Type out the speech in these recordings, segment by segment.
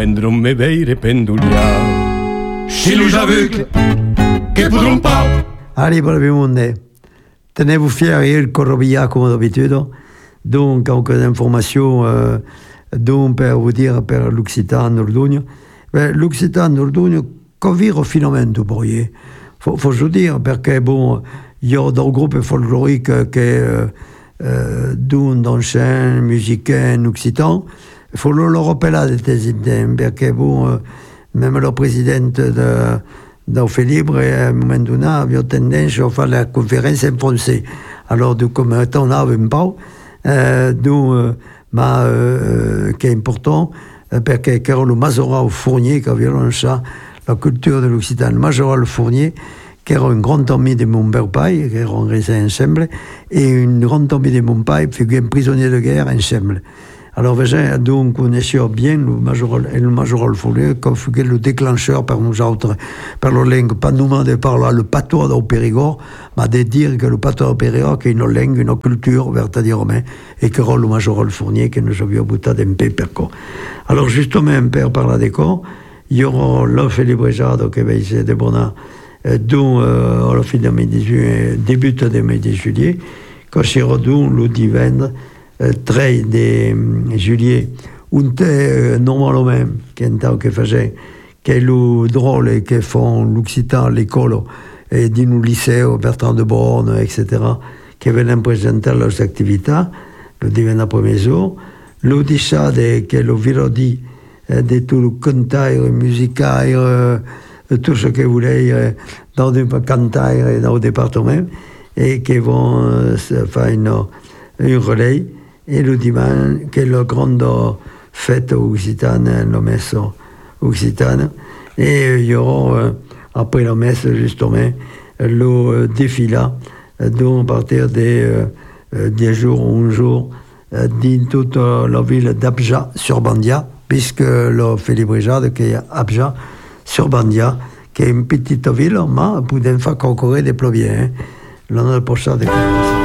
vendront me veire penduliar. Si los aveugles, que podront pas. Allez, bravi monde, tenez-vous fiers et il corrobilla comme d'habitude. Donc, quelques informations donc, per vous dire per l'Occitan d'Ordugno. L'Occitan d'Ordugno, convire finalmente pour y. Faut je dire, perché bon, il y a des groupes folkloriques qui d'un d'anciens musiciens occitans. Il faut leur rappeler de tes idées, perché bon, même le président d'Offre Libre, à un moment donné, avait tendance à faire la conférence en français. Alors, comme on avait un peu, qui est important, perché c'era le Majoral Fournier qui avait lancé la culture de l'Occitan. Le Majoral Fournier, qui era un grand ami de mon père, qui eran restés ensemble, et une grande ami de mon père, qui fut un prisonnier de guerre ensemble. Alors, donc, on connaissait bien le Majoral Fournier, comme fut le déclencheur par nous autres, par la langue, pas nous de parler le patois du Périgord, mais de dire que le patois du Périgord, c'est une langue, une culture, vertadirement, et que le Majoral Fournier, que nous avions buté d'un peu per quoi. Alors, justement, per parler de quoi, il y aura l'Offre Libre qui va essayer de bonheur, dont, à la fin de mai 18, début de mai 18, quand c'est le divendres, 3 de juillet, normalement, qui est un temps que faisait, qui est le drôle que font l'Occitan, l'école, et dans le lycée, Bertrand de Borne, etc., qui viennent présenter leurs activités, le divendres premier jour. Le 17, qui est le vendredi, de tout le cantaire, musicaire, tout ce que vous voulez, dans le cantaire et dans le département, et qui vont faire un relais. Et le dimanche, qui est la grande fête occitane, la messe occitane. Et il y aura, après la messe, justement, le défilé, donc à partir des 10 jours ou 1 jour, dans toute la ville d'Abja sur Bandia, puisque le Félibrigade, qui est Abja sur Bandia, qui est une petite ville, mais pour une fois qu'on courait des ploviers. L'année prochaine, des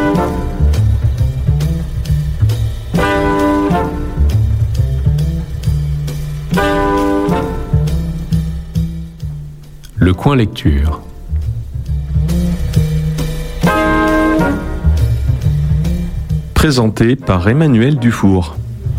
Le coin lecture. Présenté par Emmanuel Dufour.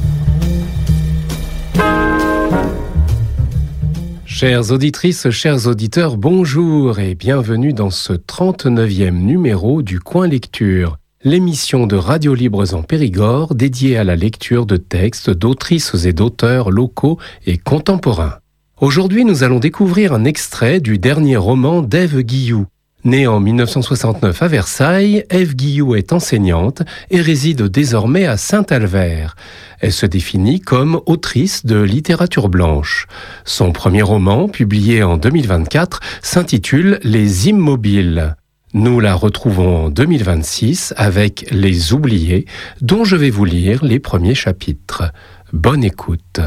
Chères auditrices, chers auditeurs, bonjour et bienvenue dans ce 39e numéro du Coin Lecture, l'émission de Radio Libres en Périgord dédiée à la lecture de textes d'autrices et d'auteurs locaux et contemporains. Aujourd'hui, nous allons découvrir un extrait du dernier roman d'Ève Guilloux. Née en 1969 à Versailles, Ève Guilloux est enseignante et réside désormais à Saint-Albert. Elle se définit comme autrice de littérature blanche. Son premier roman, publié en 2024, s'intitule Les Immobiles. Nous la retrouvons en 2026 avec Les Oubliés, dont je vais vous lire les premiers chapitres. Bonne écoute.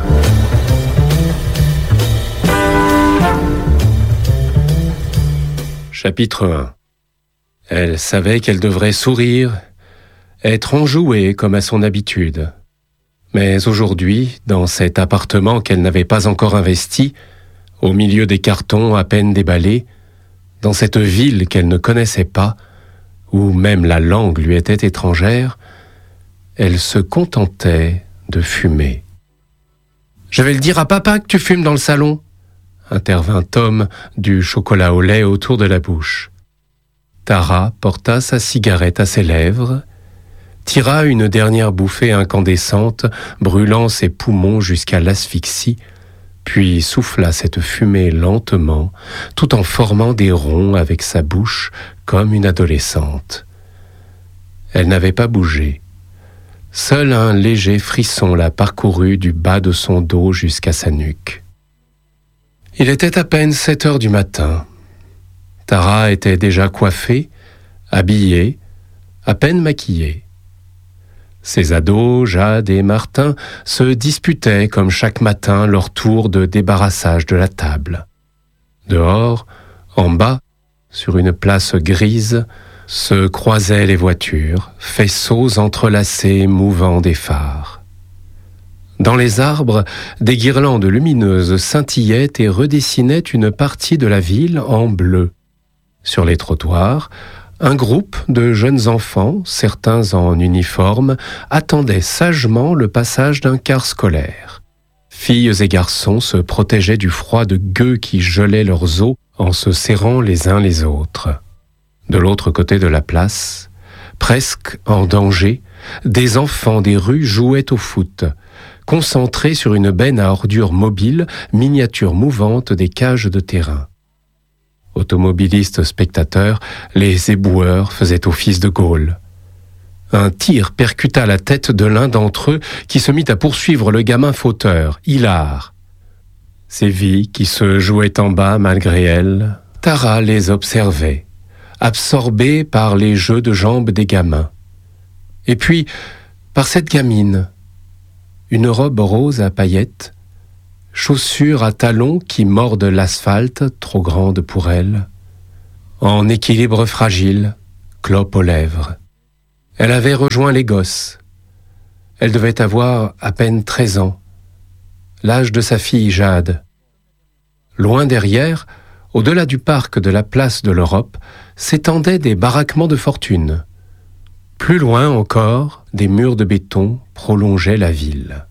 Chapitre 1. Elle savait qu'elle devrait sourire, être enjouée comme à son habitude. Mais aujourd'hui, dans cet appartement qu'elle n'avait pas encore investi, au milieu des cartons à peine déballés, dans cette ville qu'elle ne connaissait pas, où même la langue lui était étrangère, elle se contentait de fumer. « Je vais le dire à papa que tu fumes dans le salon !» intervint Tom, du chocolat au lait autour de la bouche. Tara porta sa cigarette à ses lèvres, tira une dernière bouffée incandescente, brûlant ses poumons jusqu'à l'asphyxie, puis souffla cette fumée lentement, tout en formant des ronds avec sa bouche comme une adolescente. Elle n'avait pas bougé. Seul un léger frisson la parcourut du bas de son dos jusqu'à sa nuque. Il était à peine 7 heures du matin. Tara était déjà coiffée, habillée, à peine maquillée. Ses ados, Jade et Martin, se disputaient comme chaque matin leur tour de débarrassage de la table. Dehors, en bas, sur une place grise, se croisaient les voitures, faisceaux entrelacés mouvant des phares. Dans les arbres, des guirlandes lumineuses scintillaient et redessinaient une partie de la ville en bleu. Sur les trottoirs, un groupe de jeunes enfants, certains en uniforme, attendaient sagement le passage d'un car scolaire. Filles et garçons se protégeaient du froid de gueux qui gelait leurs os en se serrant les uns les autres. De l'autre côté de la place, presque en danger, des enfants des rues jouaient au foot, concentrés sur une benne à ordures mobile, miniature mouvante des cages de terrain. Automobilistes spectateurs, les éboueurs faisaient office de Gaulle. Un tir percuta la tête de l'un d'entre eux qui se mit à poursuivre le gamin fauteur, Hilar. Ces vies qui se jouaient en bas malgré elle, Tara les observait, absorbée par les jeux de jambes des gamins. Et puis, par cette gamine, une robe rose à paillettes, chaussures à talons qui mordent l'asphalte, trop grande pour elle, en équilibre fragile, clope aux lèvres. Elle avait rejoint les gosses. Elle devait avoir à peine 13 ans, l'âge de sa fille Jade. Loin derrière, au-delà du parc de la place de l'Europe, s'étendaient des baraquements de fortune. Plus loin encore, des murs de béton prolongeaient la ville.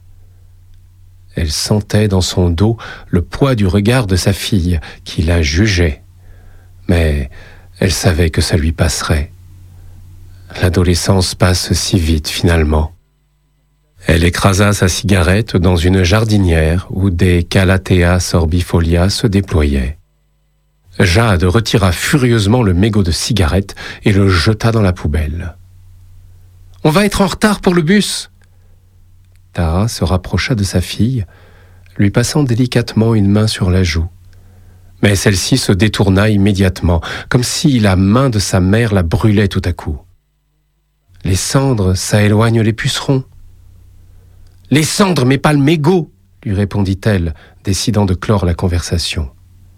Elle sentait dans son dos le poids du regard de sa fille, qui la jugeait. Mais elle savait que ça lui passerait. L'adolescence passe si vite finalement. Elle écrasa sa cigarette dans une jardinière où des Calathea sorbifolia se déployaient. Jade retira furieusement le mégot de cigarette et le jeta dans la poubelle. « On va être en retard pour le bus !» Tara se rapprocha de sa fille, lui passant délicatement une main sur la joue. Mais celle-ci se détourna immédiatement, comme si la main de sa mère la brûlait tout à coup. « Les cendres, ça éloigne les pucerons. »« Les cendres, mais pas le mégot !» lui répondit-elle, décidant de clore la conversation.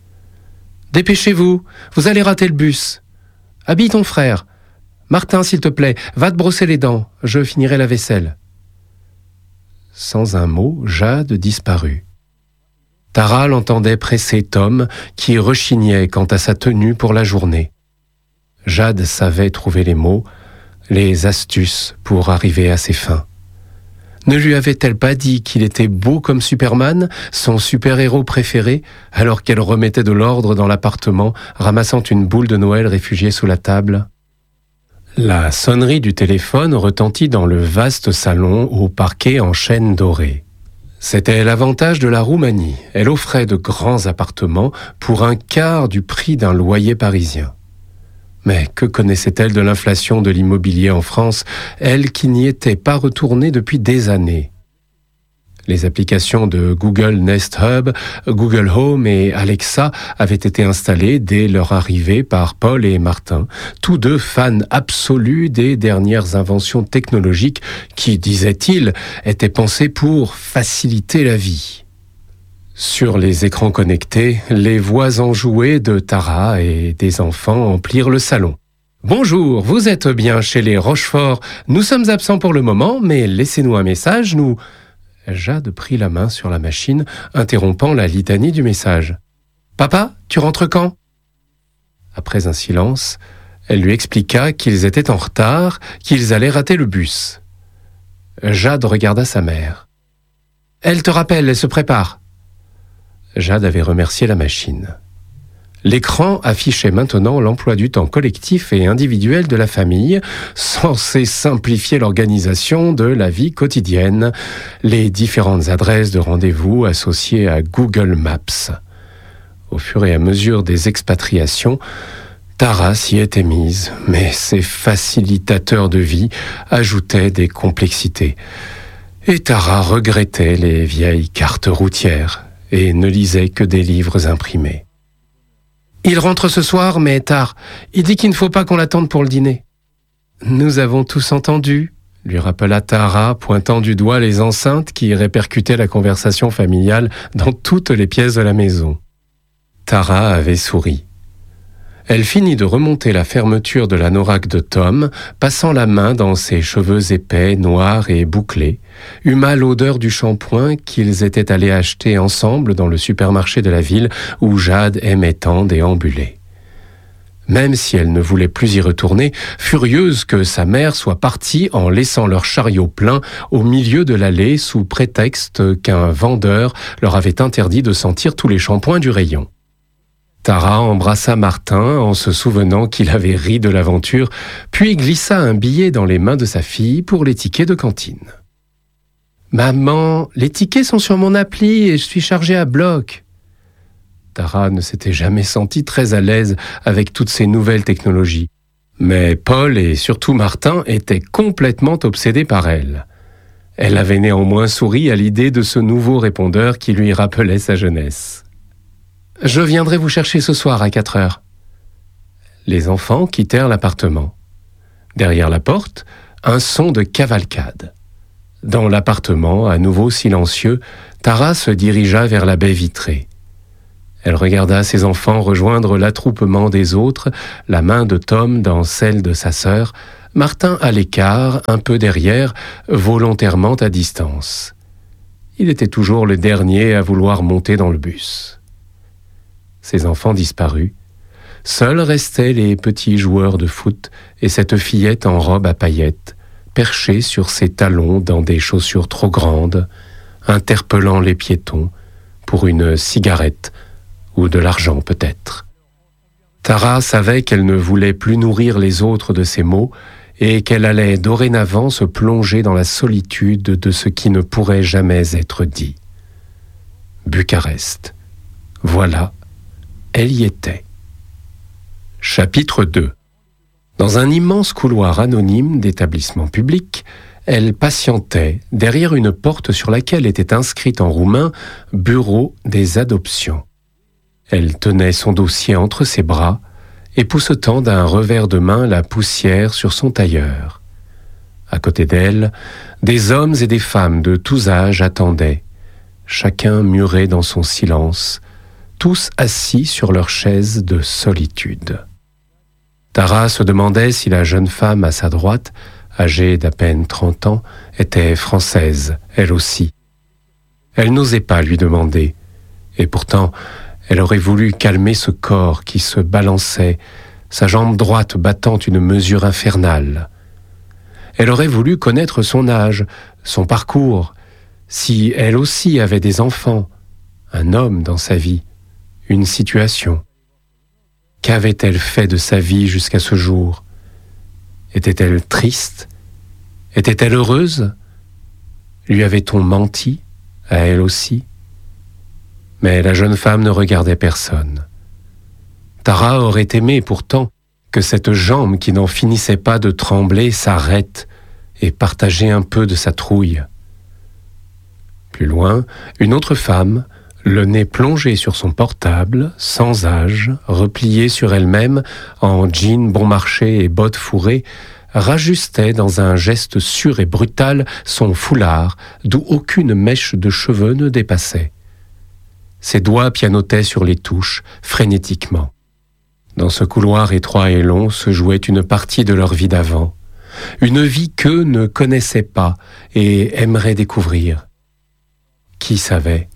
« Dépêchez-vous, vous allez rater le bus. Habille ton frère. Martin, s'il te plaît, va te brosser les dents, je finirai la vaisselle. » Sans un mot, Jade disparut. Tara l'entendait presser Tom, qui rechignait quant à sa tenue pour la journée. Jade savait trouver les mots, les astuces pour arriver à ses fins. Ne lui avait-elle pas dit qu'il était beau comme Superman, son super-héros préféré, alors qu'elle remettait de l'ordre dans l'appartement, ramassant une boule de Noël réfugiée sous la table ? La sonnerie du téléphone retentit dans le vaste salon au parquet en chêne doré. C'était l'avantage de la Roumanie. Elle offrait de grands appartements pour un quart du prix d'un loyer parisien. Mais que connaissait-elle de l'inflation de l'immobilier en France, elle qui n'y était pas retournée depuis des années ? Les applications de Google Nest Hub, Google Home et Alexa avaient été installées dès leur arrivée par Paul et Martin, tous deux fans absolus des dernières inventions technologiques qui, disaient-ils, étaient pensées pour faciliter la vie. Sur les écrans connectés, les voix enjouées de Tara et des enfants emplirent le salon. « Bonjour, vous êtes bien chez les Rochefort. Nous sommes absents pour le moment, mais laissez-nous un message, nous... » Jade prit la main sur la machine, interrompant la litanie du message. « Papa, tu rentres quand ?» Après un silence, elle lui expliqua qu'ils étaient en retard, qu'ils allaient rater le bus. Jade regarda sa mère. « Elle te rappelle, elle se prépare. » Jade avait remercié la machine. L'écran affichait maintenant l'emploi du temps collectif et individuel de la famille, censé simplifier l'organisation de la vie quotidienne, les différentes adresses de rendez-vous associées à Google Maps. Au fur et à mesure des expatriations, Tara s'y était mise, mais ces facilitateurs de vie ajoutaient des complexités. Et Tara regrettait les vieilles cartes routières et ne lisait que des livres imprimés. « Il rentre ce soir, mais tard. Il dit qu'il ne faut pas qu'on l'attende pour le dîner. »« Nous avons tous entendu, » lui rappela Tara, pointant du doigt les enceintes qui répercutaient la conversation familiale dans toutes les pièces de la maison. Tara avait souri. Elle finit de remonter la fermeture de l'anorak de Tom, passant la main dans ses cheveux épais, noirs et bouclés, huma l'odeur du shampoing qu'ils étaient allés acheter ensemble dans le supermarché de la ville où Jade aimait tant déambuler. Même si elle ne voulait plus y retourner, furieuse que sa mère soit partie en laissant leur chariot plein au milieu de l'allée sous prétexte qu'un vendeur leur avait interdit de sentir tous les shampoings du rayon. Tara embrassa Martin en se souvenant qu'il avait ri de l'aventure, puis glissa un billet dans les mains de sa fille pour les tickets de cantine. « Maman, les tickets sont sur mon appli et je suis chargée à bloc. » Tara ne s'était jamais sentie très à l'aise avec toutes ces nouvelles technologies. Mais Paul et surtout Martin étaient complètement obsédés par elle. Elle avait néanmoins souri à l'idée de ce nouveau répondeur qui lui rappelait sa jeunesse. « Je viendrai vous chercher ce soir à 4 heures. » Les enfants quittèrent l'appartement. Derrière la porte, un son de cavalcade. Dans l'appartement, à nouveau silencieux, Tara se dirigea vers la baie vitrée. Elle regarda ses enfants rejoindre l'attroupement des autres, la main de Tom dans celle de sa sœur, Martin à l'écart, un peu derrière, volontairement à distance. Il était toujours le dernier à vouloir monter dans le bus. Ses enfants disparus. Seuls restaient les petits joueurs de foot et cette fillette en robe à paillettes, perchée sur ses talons dans des chaussures trop grandes, interpellant les piétons pour une cigarette ou de l'argent peut-être. Tara savait qu'elle ne voulait plus nourrir les autres de ces mots et qu'elle allait dorénavant se plonger dans la solitude de ce qui ne pourrait jamais être dit. Bucarest. Voilà. Elle y était. Chapitre 2. Dans un immense couloir anonyme d'établissement public, elle patientait derrière une porte sur laquelle était inscrite en roumain « Bureau des adoptions ». Elle tenait son dossier entre ses bras, époussetant d'un revers de main la poussière sur son tailleur. À côté d'elle, des hommes et des femmes de tous âges attendaient, chacun muré dans son silence, tous assis sur leur chaise de solitude. Tara se demandait si la jeune femme à sa droite, âgée d'à peine 30 ans, était française, elle aussi. Elle n'osait pas lui demander, et pourtant, elle aurait voulu calmer ce corps qui se balançait, sa jambe droite battant une mesure infernale. Elle aurait voulu connaître son âge, son parcours, si elle aussi avait des enfants, un homme dans sa vie, une situation. Qu'avait-elle fait de sa vie jusqu'à ce jour? Était-elle triste? Était-elle heureuse? Lui avait-on menti, à elle aussi? Mais la jeune femme ne regardait personne. Tara aurait aimé pourtant que cette jambe qui n'en finissait pas de trembler s'arrête et partageait un peu de sa trouille. Plus loin, une autre femme, le nez plongé sur son portable, sans âge, repliée sur elle-même, en jean bon marché et bottes fourrées, rajustait dans un geste sûr et brutal son foulard, d'où aucune mèche de cheveux ne dépassait. Ses doigts pianotaient sur les touches, frénétiquement. Dans ce couloir étroit et long se jouait une partie de leur vie d'avant, une vie qu'eux ne connaissaient pas et aimeraient découvrir. Qui savait?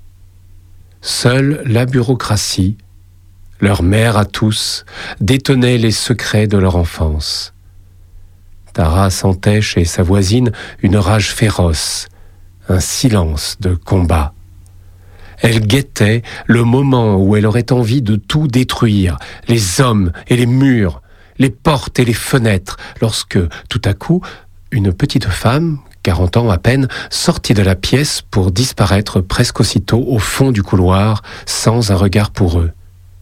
Seule la bureaucratie, leur mère à tous, détenait les secrets de leur enfance. Tara sentait chez sa voisine une rage féroce, un silence de combat. Elle guettait le moment où elle aurait envie de tout détruire, les hommes et les murs, les portes et les fenêtres, lorsque, tout à coup, une petite femme, 40 ans à peine, sortit de la pièce pour disparaître presque aussitôt au fond du couloir, sans un regard pour eux.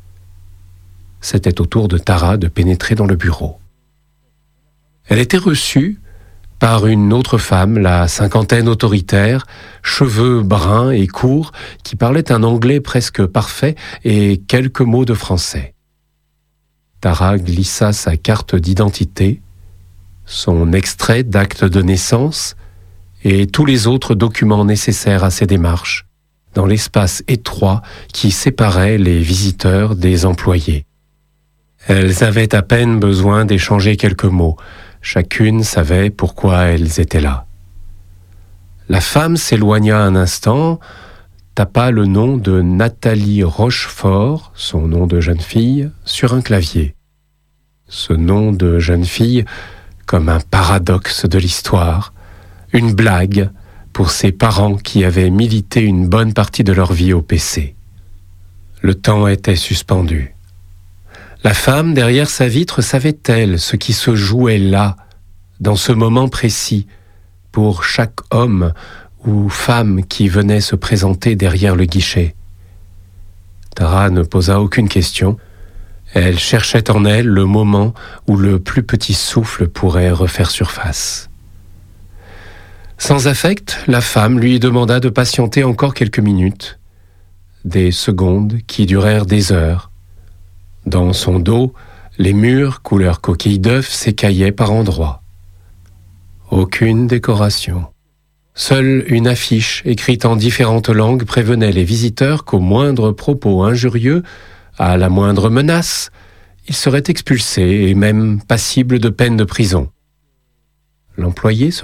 C'était au tour de Tara de pénétrer dans le bureau. Elle était reçue par une autre femme, la cinquantaine autoritaire, cheveux bruns et courts, qui parlait un anglais presque parfait et quelques mots de français. Tara glissa sa carte d'identité, son extrait d'acte de naissance et tous les autres documents nécessaires à ses démarches, dans l'espace étroit qui séparait les visiteurs des employés. Elles avaient à peine besoin d'échanger quelques mots. Chacune savait pourquoi elles étaient là. La femme s'éloigna un instant, tapa le nom de Nathalie Rochefort, son nom de jeune fille, sur un clavier. Ce nom de jeune fille, comme un paradoxe de l'histoire, une blague pour ses parents qui avaient milité une bonne partie de leur vie au PC. Le temps était suspendu. La femme, derrière sa vitre, savait-elle ce qui se jouait là, dans ce moment précis, pour chaque homme ou femme qui venait se présenter derrière le guichet? Tara ne posa aucune question. Elle cherchait en elle le moment où le plus petit souffle pourrait refaire surface. Sans affect, la femme lui demanda de patienter encore quelques minutes, des secondes qui durèrent des heures. Dans son dos, les murs, couleur coquille d'œuf, s'écaillaient par endroits. Aucune décoration. Seule une affiche écrite en différentes langues prévenait les visiteurs qu'au moindre propos injurieux, à la moindre menace, ils seraient expulsés et même passibles de peine de prison. L'employé se